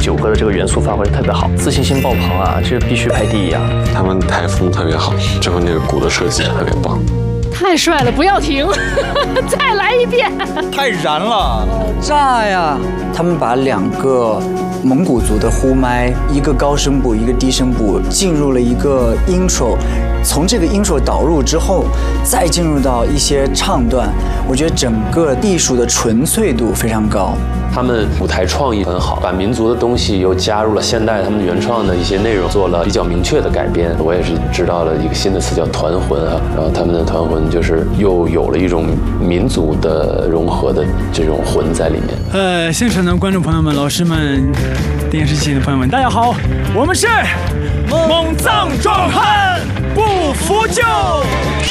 九歌的这个元素发挥的特别好，自信心爆棚啊，这必须排第一啊！ 他们台风特别好，之后那个鼓的设计特别棒， 太帅了，不要停，再来一遍， 太燃了， 炸呀！他们把2个蒙古族的呼麦，一个高声部，一个低声部，进入了一个 intro， 从这个 intro 导入之后，再进入到一些唱段，我觉得整个艺术的纯粹度非常高。 他们舞台创意很好，把民族的东西又加入了现代他们原创的一些内容，做了比较明确的改编。我也是知道了一个新的词叫团魂啊，然后他们的团魂就是又有了一种民族的融合的这种魂在里面。 现场的观众朋友们、老师们、电视机前的朋友们，大家好，我们是猛藏壮汉不服就。